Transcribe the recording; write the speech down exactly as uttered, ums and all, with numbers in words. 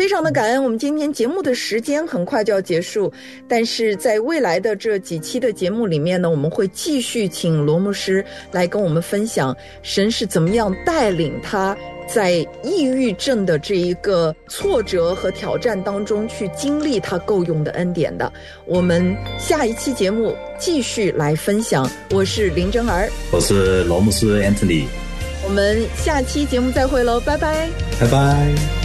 非常的感恩，我们今天节目的时间很快就要结束，但是在未来的这几期的节目里面呢，我们会继续请罗牧师来跟我们分享神是怎么样带领他在抑郁症的这一个挫折和挑战当中去经历他够用的恩典的。我们下一期节目继续来分享。我是林真儿， 我是罗牧师 Anthony， 我们下期节目再会喽，拜拜， 拜拜。